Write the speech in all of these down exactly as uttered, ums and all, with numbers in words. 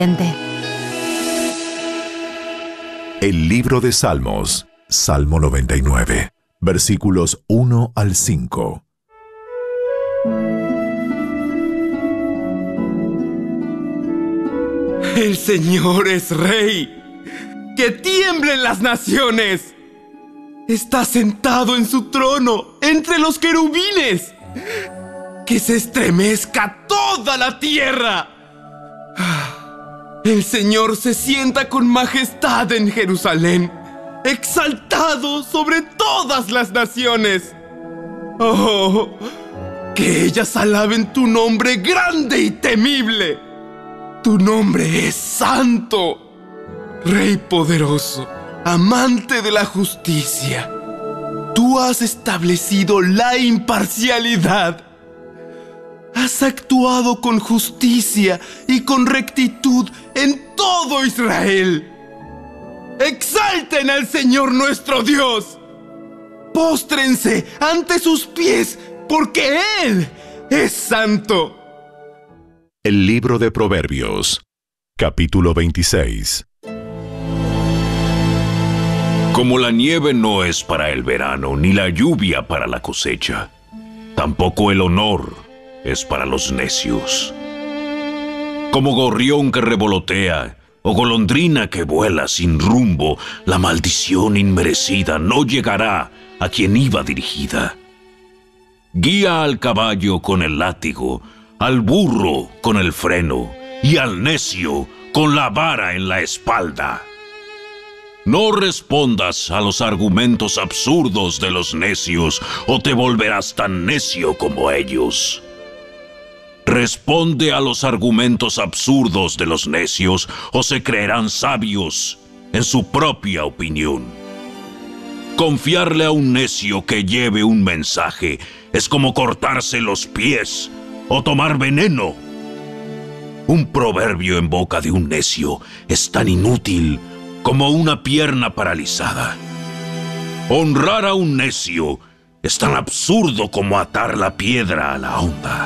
El libro de Salmos, Salmo noventa y nueve, versículos uno al cinco. El Señor es Rey. ¡Que tiemblen las naciones! Está sentado en su trono entre los querubines. ¡Que se estremezca toda la tierra! El Señor se sienta con majestad en Jerusalén, exaltado sobre todas las naciones. ¡Oh! Que ellas alaben tu nombre grande y temible. Tu nombre es santo. Rey poderoso, amante de la justicia, tú has establecido la imparcialidad. Has actuado con justicia y con rectitud en todo Israel. ¡Exalten al Señor nuestro Dios! ¡Póstrense ante sus pies, porque Él es santo! El libro de Proverbios, capítulo veintiséis. Como la nieve no es para el verano, ni la lluvia para la cosecha, tampoco el honor es para los necios. Como gorrión que revolotea, o golondrina que vuela sin rumbo, la maldición inmerecida no llegará a quien iba dirigida. Guía al caballo con el látigo, al burro con el freno, y al necio con la vara en la espalda. No respondas a los argumentos absurdos de los necios, o te volverás tan necio como ellos. Responde a los argumentos absurdos de los necios, o se creerán sabios en su propia opinión. Confiarle a un necio que lleve un mensaje es como cortarse los pies o tomar veneno. Un proverbio en boca de un necio es tan inútil como una pierna paralizada. Honrar a un necio es tan absurdo como atar la piedra a la honda.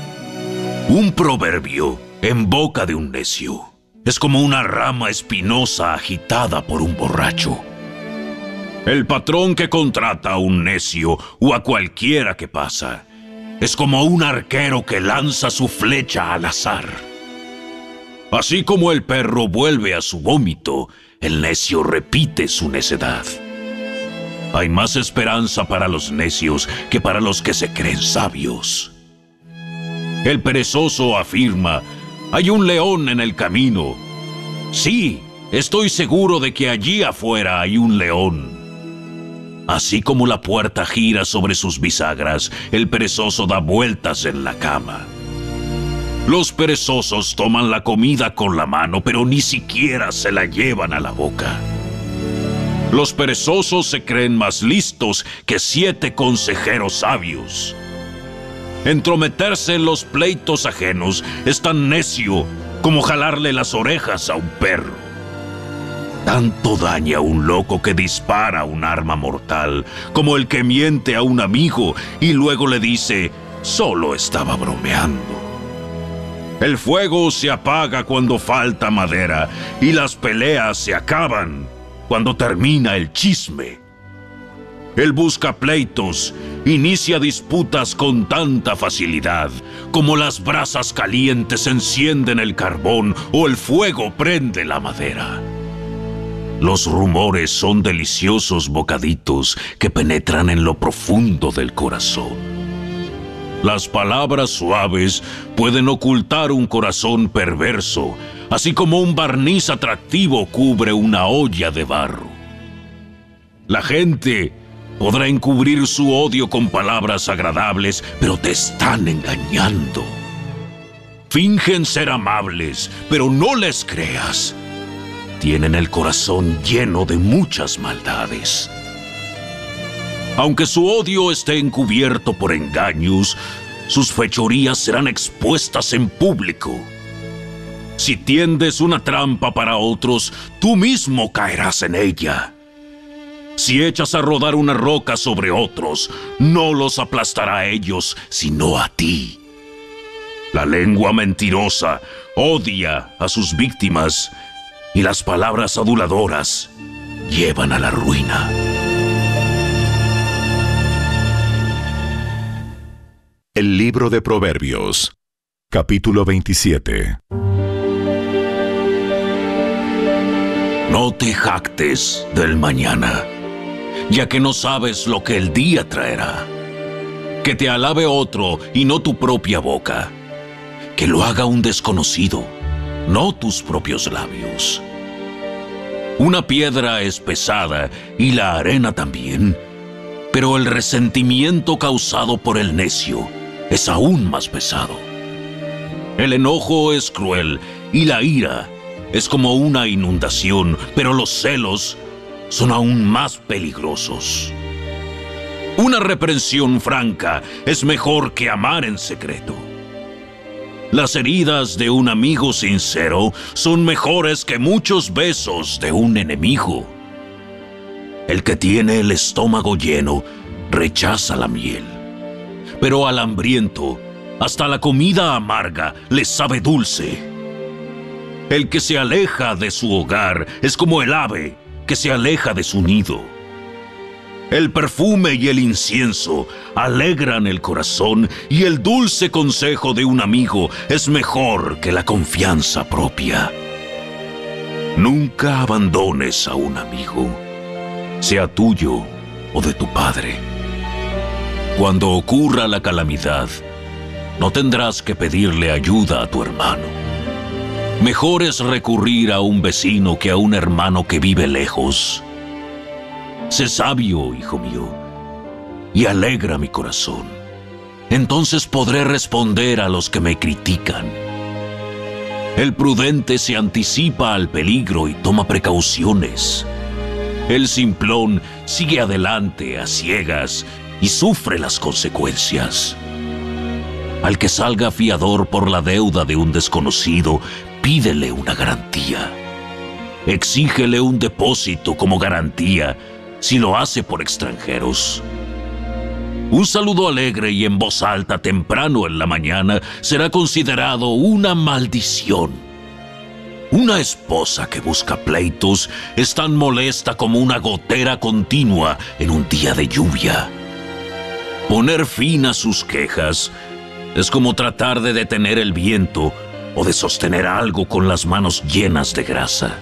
Un proverbio en boca de un necio es como una rama espinosa agitada por un borracho. El patrón que contrata a un necio o a cualquiera que pasa es como un arquero que lanza su flecha al azar. Así como el perro vuelve a su vómito, el necio repite su necedad. Hay más esperanza para los necios que para los que se creen sabios. El perezoso afirma: hay un león en el camino. Sí, estoy seguro de que allí afuera hay un león. Así como la puerta gira sobre sus bisagras, el perezoso da vueltas en la cama. Los perezosos toman la comida con la mano, pero ni siquiera se la llevan a la boca. Los perezosos se creen más listos que siete consejeros sabios. Entrometerse en los pleitos ajenos es tan necio como jalarle las orejas a un perro. Tanto daña a un loco que dispara un arma mortal como el que miente a un amigo y luego le dice: solo estaba bromeando. El fuego se apaga cuando falta madera y las peleas se acaban cuando termina el chisme. El buscapleitos inicia disputas con tanta facilidad como las brasas calientes encienden el carbón o el fuego prende la madera. Los rumores son deliciosos bocaditos que penetran en lo profundo del corazón. Las palabras suaves pueden ocultar un corazón perverso, así como un barniz atractivo cubre una olla de barro. La gente podrá encubrir su odio con palabras agradables, pero te están engañando. Fingen ser amables, pero no les creas. Tienen el corazón lleno de muchas maldades. Aunque su odio esté encubierto por engaños, sus fechorías serán expuestas en público. Si tiendes una trampa para otros, tú mismo caerás en ella. Si echas a rodar una roca sobre otros, no los aplastará a ellos, sino a ti. La lengua mentirosa odia a sus víctimas y las palabras aduladoras llevan a la ruina. El libro de Proverbios, capítulo veintisiete. No te jactes del mañana, ya que no sabes lo que el día traerá. Que te alabe otro y no tu propia boca. Que lo haga un desconocido, no tus propios labios. Una piedra es pesada y la arena también, pero el resentimiento causado por el necio es aún más pesado. El enojo es cruel y la ira es como una inundación, pero los celos son aún más peligrosos. Una reprensión franca es mejor que amar en secreto. Las heridas de un amigo sincero son mejores que muchos besos de un enemigo. El que tiene el estómago lleno rechaza la miel, pero al hambriento hasta la comida amarga le sabe dulce. El que se aleja de su hogar es como el ave que se aleja de su nido. El perfume y el incienso alegran el corazón y el dulce consejo de un amigo es mejor que la confianza propia. Nunca abandones a un amigo, sea tuyo o de tu padre. Cuando ocurra la calamidad, no tendrás que pedirle ayuda a tu hermano. Mejor es recurrir a un vecino que a un hermano que vive lejos. Sé sabio, hijo mío, y alegra mi corazón. Entonces podré responder a los que me critican. El prudente se anticipa al peligro y toma precauciones. El simplón sigue adelante a ciegas y sufre las consecuencias. Al que salga fiador por la deuda de un desconocido, pídele una garantía. Exígele un depósito como garantía si lo hace por extranjeros. Un saludo alegre y en voz alta temprano en la mañana será considerado una maldición. Una esposa que busca pleitos es tan molesta como una gotera continua en un día de lluvia. Poner fin a sus quejas es como tratar de detener el viento o de sostener algo con las manos llenas de grasa.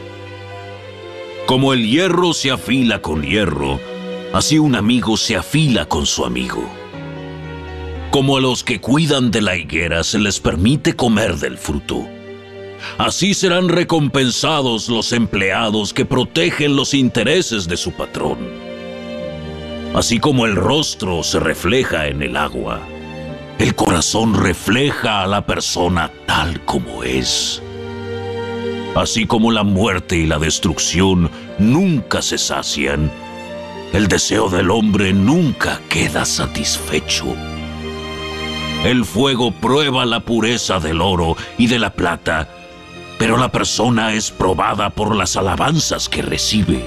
Como el hierro se afila con hierro, así un amigo se afila con su amigo. Como a los que cuidan de la higuera se les permite comer del fruto, así serán recompensados los empleados que protegen los intereses de su patrón. Así como el rostro se refleja en el agua, el corazón refleja a la persona tal como es. Así como la muerte y la destrucción nunca se sacian, el deseo del hombre nunca queda satisfecho. El fuego prueba la pureza del oro y de la plata, pero la persona es probada por las alabanzas que recibe.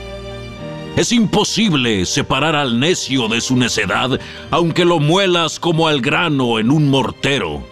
Es imposible separar al necio de su necedad, aunque lo muelas como al grano en un mortero.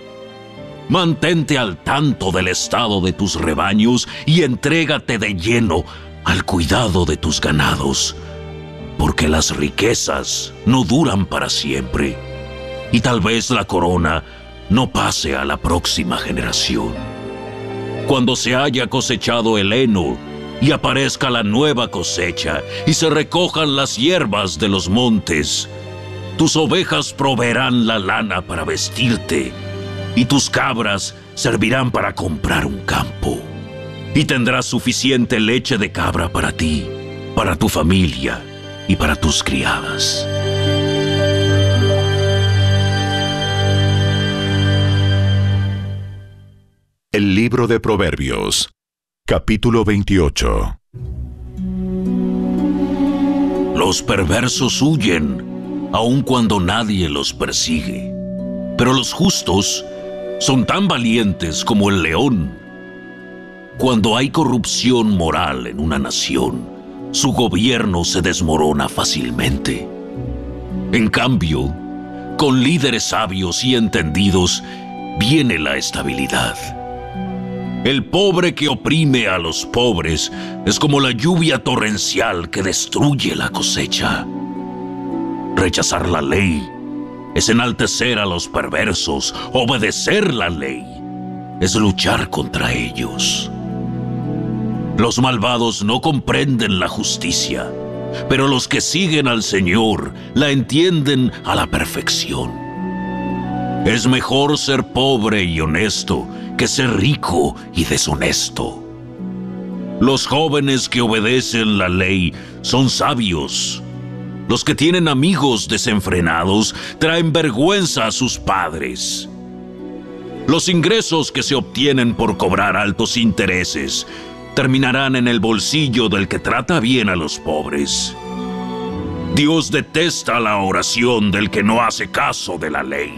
Mantente al tanto del estado de tus rebaños y entrégate de lleno al cuidado de tus ganados, porque las riquezas no duran para siempre, y tal vez la corona no pase a la próxima generación. Cuando se haya cosechado el heno y aparezca la nueva cosecha y se recojan las hierbas de los montes, tus ovejas proveerán la lana para vestirte, y tus cabras servirán para comprar un campo. Y tendrás suficiente leche de cabra para ti, para tu familia y para tus criadas. El libro de Proverbios, capítulo veintiocho. Los perversos huyen, aun cuando nadie los persigue, pero los justos son tan valientes como el león. Cuando hay corrupción moral en una nación, su gobierno se desmorona fácilmente. En cambio, con líderes sabios y entendidos viene la estabilidad. El pobre que oprime a los pobres es como la lluvia torrencial que destruye la cosecha. Rechazar la ley es enaltecer a los perversos. Obedecer la ley es luchar contra ellos. Los malvados no comprenden la justicia, pero los que siguen al Señor la entienden a la perfección. Es mejor ser pobre y honesto que ser rico y deshonesto. Los jóvenes que obedecen la ley son sabios. Los que tienen amigos desenfrenados traen vergüenza a sus padres. Los ingresos que se obtienen por cobrar altos intereses terminarán en el bolsillo del que trata bien a los pobres. Dios detesta la oración del que no hace caso de la ley.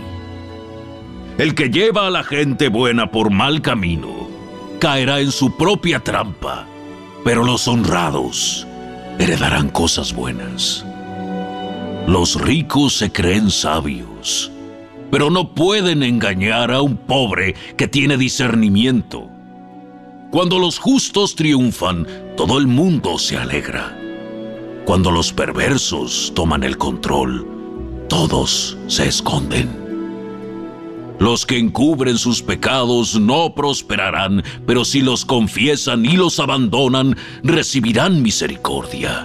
El que lleva a la gente buena por mal camino caerá en su propia trampa, pero los honrados heredarán cosas buenas. Los ricos se creen sabios, pero no pueden engañar a un pobre que tiene discernimiento. Cuando los justos triunfan, todo el mundo se alegra. Cuando los perversos toman el control, todos se esconden. Los que encubren sus pecados no prosperarán, pero si los confiesan y los abandonan, recibirán misericordia.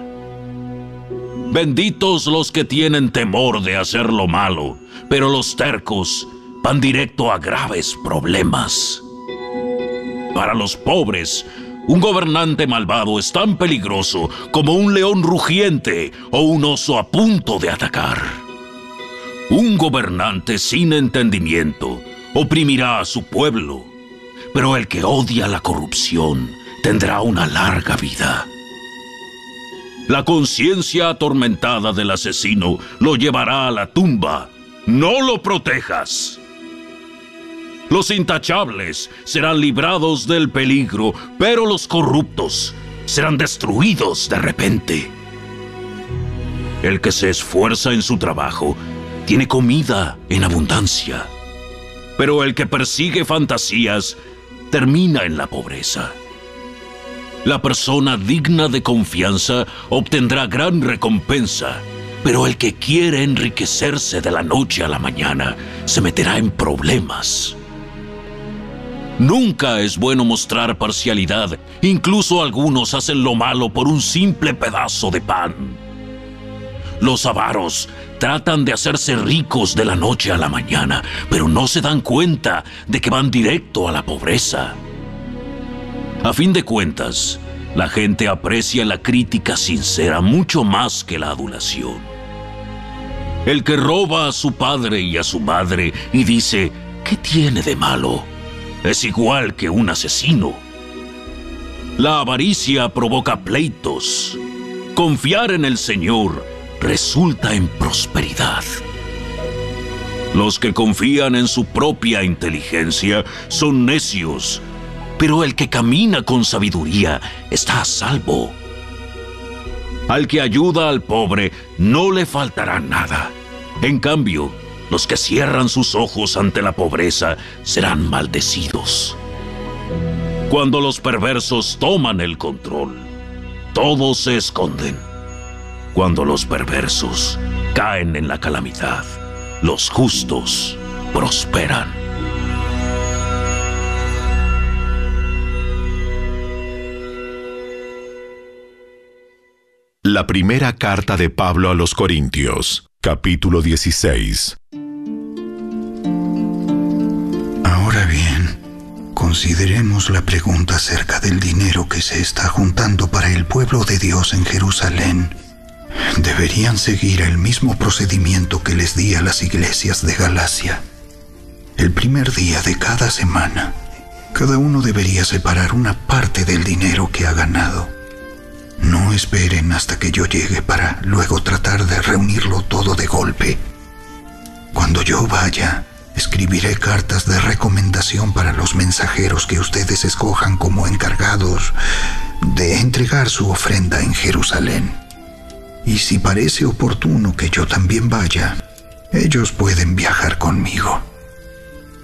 Benditos los que tienen temor de hacer lo malo, pero los tercos van directo a graves problemas. Para los pobres, un gobernante malvado es tan peligroso como un león rugiente o un oso a punto de atacar. Un gobernante sin entendimiento oprimirá a su pueblo, pero el que odia la corrupción tendrá una larga vida. La conciencia atormentada del asesino lo llevará a la tumba. ¡No lo protejas! Los intachables serán librados del peligro, pero los corruptos serán destruidos de repente. El que se esfuerza en su trabajo tiene comida en abundancia, pero el que persigue fantasías termina en la pobreza. La persona digna de confianza obtendrá gran recompensa, pero el que quiere enriquecerse de la noche a la mañana se meterá en problemas. Nunca es bueno mostrar parcialidad. Incluso algunos hacen lo malo por un simple pedazo de pan. Los avaros tratan de hacerse ricos de la noche a la mañana, pero no se dan cuenta de que van directo a la pobreza. A fin de cuentas, la gente aprecia la crítica sincera mucho más que la adulación. El que roba a su padre y a su madre y dice, ¿qué tiene de malo?, es igual que un asesino. La avaricia provoca pleitos. Confiar en el Señor resulta en prosperidad. Los que confían en su propia inteligencia son necios, pero el que camina con sabiduría está a salvo. Al que ayuda al pobre no le faltará nada. En cambio, los que cierran sus ojos ante la pobreza serán maldecidos. Cuando los perversos toman el control, todos se esconden. Cuando los perversos caen en la calamidad, los justos prosperan. La primera carta de Pablo a los Corintios, capítulo dieciséis. Ahora bien, consideremos la pregunta acerca del dinero que se está juntando para el pueblo de Dios en Jerusalén. Deberían seguir el mismo procedimiento que les di a las iglesias de Galacia. El primer día de cada semana, cada uno debería separar una parte del dinero que ha ganado. No esperen hasta que yo llegue para luego tratar de reunirlo todo de golpe. Cuando yo vaya, escribiré cartas de recomendación para los mensajeros que ustedes escojan como encargados de entregar su ofrenda en Jerusalén. Y si parece oportuno que yo también vaya, ellos pueden viajar conmigo.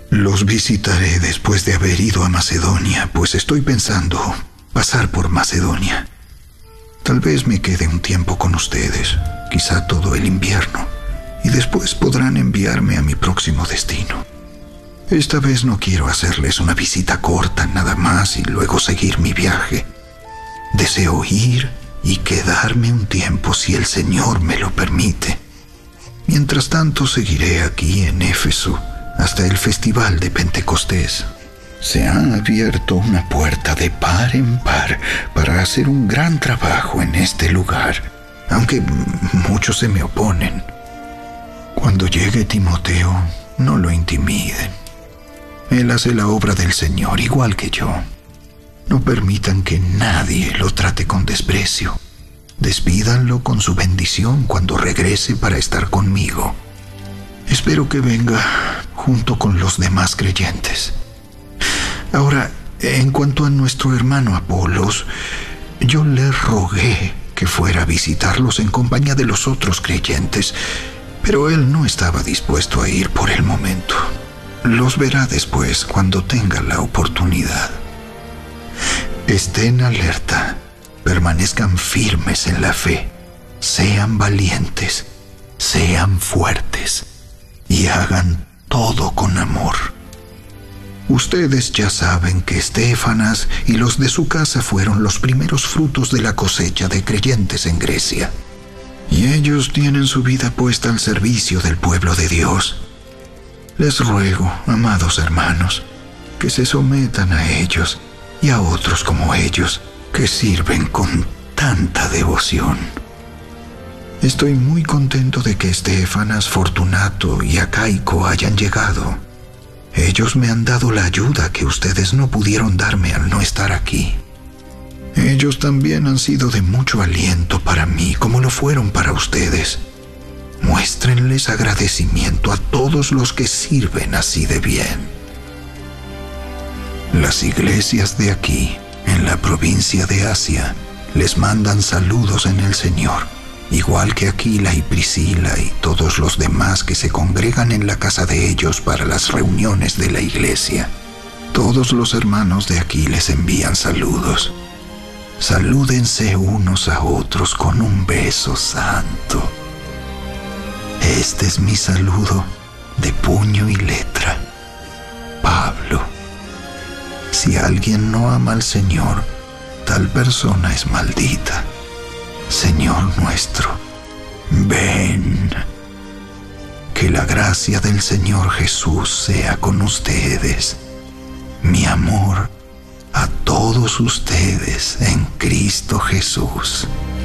Los visitaré después de haber ido a Macedonia, pues estoy pensando pasar por Macedonia. Tal vez me quede un tiempo con ustedes, quizá todo el invierno, y después podrán enviarme a mi próximo destino. Esta vez no quiero hacerles una visita corta nada más y luego seguir mi viaje. Deseo ir y quedarme un tiempo si el Señor me lo permite. Mientras tanto, seguiré aquí en Éfeso hasta el festival de Pentecostés. Se ha abierto una puerta de par en par para hacer un gran trabajo en este lugar, aunque muchos se me oponen. Cuando llegue Timoteo, no lo intimiden. Él hace la obra del Señor igual que yo. No permitan que nadie lo trate con desprecio. Despídanlo con su bendición cuando regrese para estar conmigo. Espero que venga junto con los demás creyentes. Ahora, en cuanto a nuestro hermano Apolos, yo le rogué que fuera a visitarlos en compañía de los otros creyentes, pero él no estaba dispuesto a ir por el momento. Los verá después cuando tenga la oportunidad. Estén alerta, permanezcan firmes en la fe, sean valientes, sean fuertes y hagan todo con amor. Ustedes ya saben que Estéfanas y los de su casa fueron los primeros frutos de la cosecha de creyentes en Grecia. Y ellos tienen su vida puesta al servicio del pueblo de Dios. Les ruego, amados hermanos, que se sometan a ellos y a otros como ellos, que sirven con tanta devoción. Estoy muy contento de que Estéfanas, Fortunato y Acaico hayan llegado. Ellos me han dado la ayuda que ustedes no pudieron darme al no estar aquí. Ellos también han sido de mucho aliento para mí, como lo fueron para ustedes. Muéstrenles agradecimiento a todos los que sirven así de bien. Las iglesias de aquí, en la provincia de Asia, les mandan saludos en el Señor, igual que Aquila y Priscila y todos los demás que se congregan en la casa de ellos para las reuniones de la iglesia. Todos los hermanos de aquí les envían saludos. Salúdense unos a otros con un beso santo. Este es mi saludo de puño y letra. Pablo. Si alguien no ama al Señor, tal persona es maldita. Señor nuestro, ven. Que la gracia del Señor Jesús sea con ustedes. Mi amor a todos ustedes en Cristo Jesús.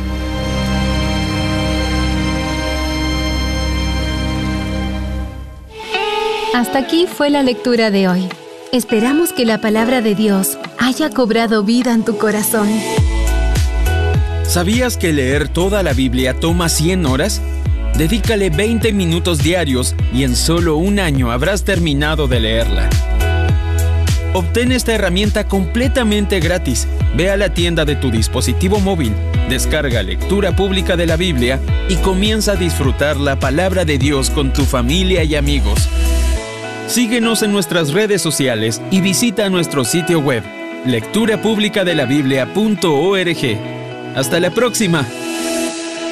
Hasta aquí fue la lectura de hoy. Esperamos que la palabra de Dios haya cobrado vida en tu corazón. ¿Sabías que leer toda la Biblia toma cien horas? Dedícale veinte minutos diarios y en solo un año habrás terminado de leerla. Obtén esta herramienta completamente gratis. Ve a la tienda de tu dispositivo móvil, descarga Lectura Pública de la Biblia y comienza a disfrutar la palabra de Dios con tu familia y amigos. Síguenos en nuestras redes sociales y visita nuestro sitio web lectura pública de la biblia punto org. Hasta la próxima.